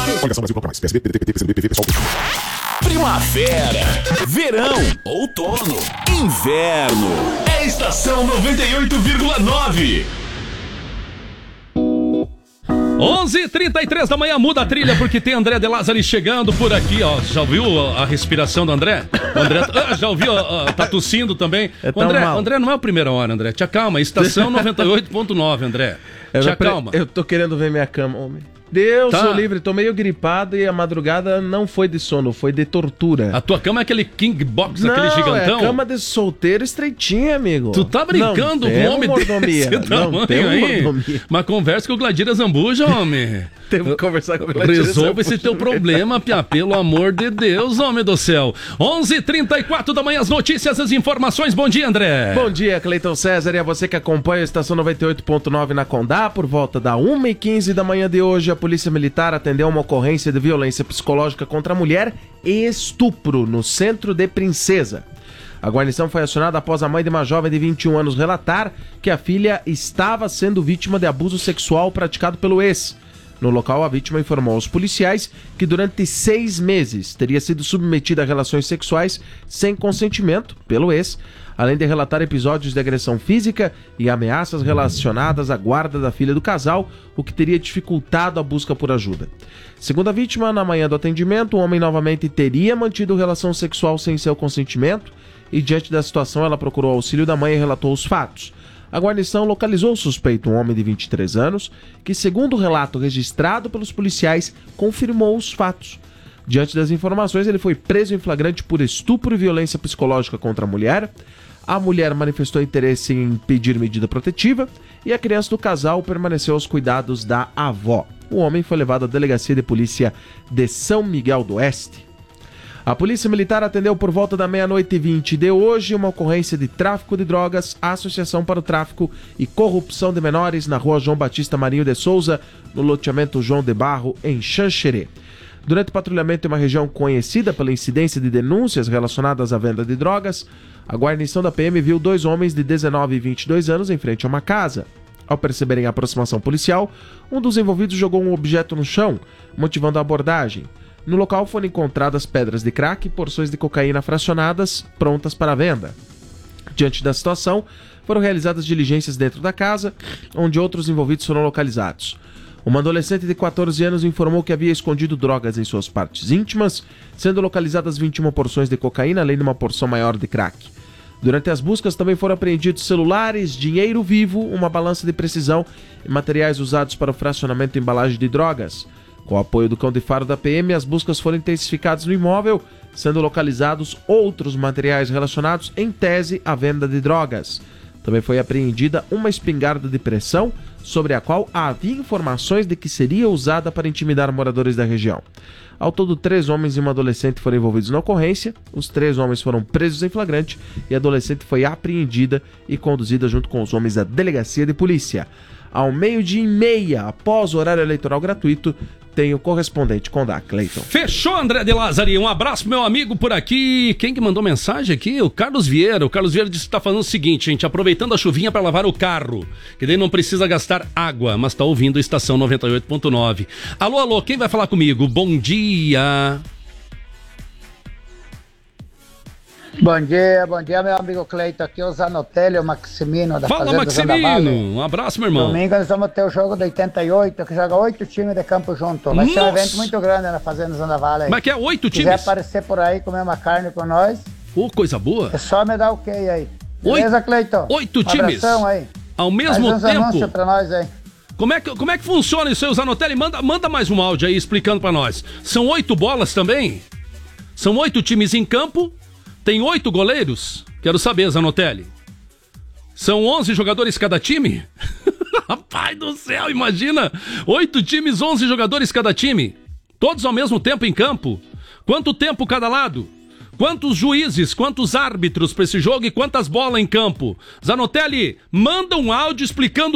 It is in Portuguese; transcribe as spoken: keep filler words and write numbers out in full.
Primavera, verão, outono, inverno. É Estação noventa e oito vírgula nove. onze e trinta e três da manhã, muda a trilha porque tem André De Lázari chegando por aqui, ó. Já ouviu a respiração do André? O André ah, já ouviu, ó, tá tossindo também. É o André, André não é a primeira hora, André. Te acalma, Estação noventa e oito ponto nove, André. Te acalma. Eu tô querendo ver minha cama, homem. Deus, Tá. sou livre, tô meio gripado e a madrugada não foi de sono, foi de tortura. A tua cama é aquele king box, Não, aquele gigantão? é cama de solteiro estreitinha, amigo. Tu tá brincando com um homem mordomia. desse Não tamanho tem aí? mordomia. Mas conversa com o Gladira Zambuja, homem. Temos que conversar com o Gladira Resolve esse Zambuja. teu problema, Pia, pelo amor de Deus, homem do céu. onze e trinta e quatro da manhã, as notícias, as informações. Bom dia, André. Bom dia, Cleiton César, e a você que acompanha a Estação noventa e oito ponto nove na Condá. Por volta da uma e quinze da manhã de hoje, a Polícia Militar atendeu uma ocorrência de violência psicológica contra a mulher e estupro no centro de Princesa. A guarnição foi acionada após a mãe de uma jovem de vinte e um anos relatar que a filha estava sendo vítima de abuso sexual praticado pelo ex. No local, a vítima informou aos policiais que durante seis meses teria sido submetida a relações sexuais sem consentimento pelo ex, além de relatar episódios de agressão física e ameaças relacionadas à guarda da filha do casal, o que teria dificultado a busca por ajuda. Segundo a vítima, na manhã do atendimento, o homem novamente teria mantido relação sexual sem seu consentimento e, diante da situação, ela procurou auxílio da mãe e relatou os fatos. A guarnição localizou o suspeito, um homem de vinte e três anos, que, segundo o relato registrado pelos policiais, confirmou os fatos. Diante das informações, ele foi preso em flagrante por estupro e violência psicológica contra a mulher. A mulher manifestou interesse em pedir medida protetiva e a criança do casal permaneceu aos cuidados da avó. O homem foi levado à delegacia de polícia de São Miguel do Oeste. A Polícia Militar atendeu por volta da meia-noite e vinte de hoje uma ocorrência de tráfico de drogas, associação para o tráfico e corrupção de menores na rua João Batista Marinho de Souza, no loteamento João de Barro, em Xanxerê. Durante o patrulhamento em uma região conhecida pela incidência de denúncias relacionadas à venda de drogas, a guarnição da P M viu dois homens de dezenove e vinte e dois anos em frente a uma casa. Ao perceberem a aproximação policial, um dos envolvidos jogou um objeto no chão, motivando a abordagem. No local foram encontradas pedras de crack e porções de cocaína fracionadas, prontas para venda. Diante da situação, foram realizadas diligências dentro da casa, onde outros envolvidos foram localizados. Uma adolescente de quatorze anos informou que havia escondido drogas em suas partes íntimas, sendo localizadas vinte e uma porções de cocaína, além de uma porção maior de crack. Durante as buscas também foram apreendidos celulares, dinheiro vivo, uma balança de precisão e materiais usados para o fracionamento e embalagem de drogas. Com o apoio do cão de faro da P M, as buscas foram intensificadas no imóvel, sendo localizados outros materiais relacionados, em tese, à venda de drogas. Também foi apreendida uma espingarda de pressão, sobre a qual havia informações de que seria usada para intimidar moradores da região. Ao todo, três homens e uma adolescente foram envolvidos na ocorrência. Os três homens foram presos em flagrante e a adolescente foi apreendida e conduzida junto com os homens da delegacia de polícia. Ao meio-dia e meia, após o horário eleitoral gratuito, tem o correspondente Condá, Cleiton. Fechou, André De Lázari. Um abraço, meu amigo, por aqui. Quem que mandou mensagem aqui? O Carlos Vieira. O Carlos Vieira disse que tá falando o seguinte, gente, aproveitando a chuvinha para lavar o carro, que daí não precisa gastar água, mas tá ouvindo a Estação noventa e oito ponto nove. Alô, alô, quem vai falar comigo? Bom dia. Bom dia, bom dia, meu amigo Cleiton. Aqui é o Zanotelli, o Maximino da Fala, Fazenda Maximino. Um abraço, meu irmão. Domingo nós vamos ter o jogo do oitenta e oito, que joga oito times de campo junto. Vai ser um Nossa. evento muito grande na Fazenda Zandavala. Mas que é oito Se quiser times? aparecer por aí, comer uma carne com nós, Ô, coisa boa. é só me dar o ok aí. Beleza, Cleiton? Oito um times. abração aí. Ao mesmo Mais uns tempo. anúncios pra nós aí. Como é, que, como é que funciona isso aí, Zanotelli? Manda, manda mais um áudio aí explicando pra nós. São oito bolas também? São oito times em campo? Tem oito goleiros? Quero saber, Zanotelli. São onze jogadores cada time? Rapaz do céu, imagina! Oito times, onze jogadores cada time. Todos ao mesmo tempo em campo. Quanto tempo cada lado? Quantos juízes, quantos árbitros para esse jogo e quantas bolas em campo? Zanotelli, manda um áudio explicando